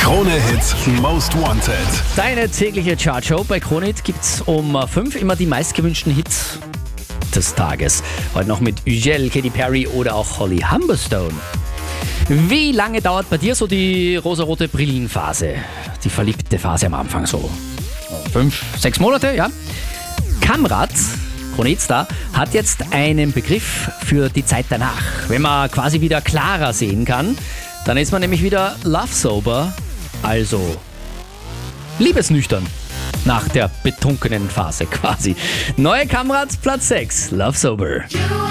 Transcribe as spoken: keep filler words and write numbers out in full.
Krone-Hits Most Wanted. Deine tägliche Chartshow bei Krone-Hit gibt's um fünf immer die meistgewünschten Hits des Tages. Heute noch mit Ugel, Katy Perry oder auch Holly Humberstone. Wie lange dauert bei dir so die rosarote Brillenphase? Die verliebte Phase am Anfang so? Fünf, sechs Monate, ja? Kamrat, Krone-Hit-Star, hat jetzt einen Begriff für die Zeit danach. Wenn man quasi wieder klarer sehen kann, dann ist man nämlich wieder love sober, also liebesnüchtern. Nach der betrunkenen Phase quasi. Neue Kamrat, Platz sechs, Love Sober.